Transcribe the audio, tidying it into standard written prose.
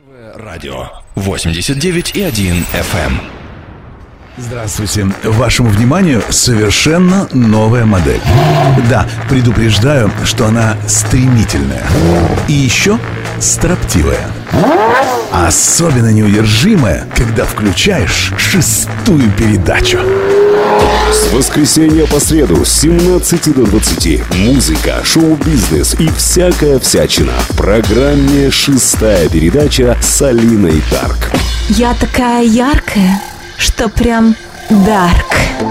Радио 89,1 FM. Здравствуйте. Вашему вниманию совершенно новая модель. Да, предупреждаю, что она стремительная. И еще строптивая. Особенно неудержимая, когда включаешь 6-ю передачу. С воскресенья по среду с 17 до 20. Музыка, шоу-бизнес и всякая всячина. В программе «6-я передача» с Алиной Тарк. Я такая яркая, что прям дарк.